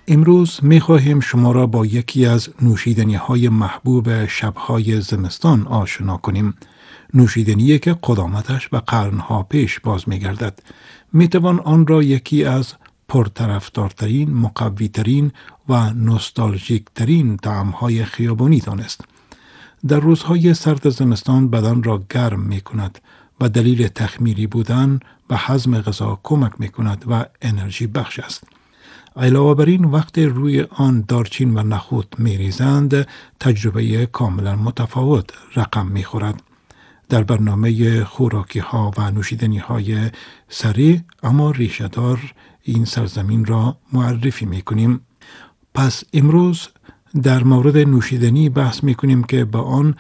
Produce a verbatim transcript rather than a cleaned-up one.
امروز می خواهیم شما را با یکی از نوشیدنی های محبوب شبهای زمستان آشنا کنیم. نوشیدنی که قدامتش به قرنها پیش باز می گردد. می توان آن را یکی از پرطرفدارترین، مقویترین و نوستالژیک ترین طعمهای خیابانی دانست. در روزهای سرد زمستان بدن را گرم می کند و دلیل تخمیری بودن و هضم غذا کمک می کند و انرژی بخش است. علاوه بر این وقت روی آن دارچین و نخود می ریزند تجربه کاملا متفاوت رقم می خورد. در برنامه خوراکی ها و نوشیدنی های سریع اما ریشه‌دار این سرزمین را معرفی می کنیم. پس امروز در مورد نوشیدنی بحث می کنیم که با آن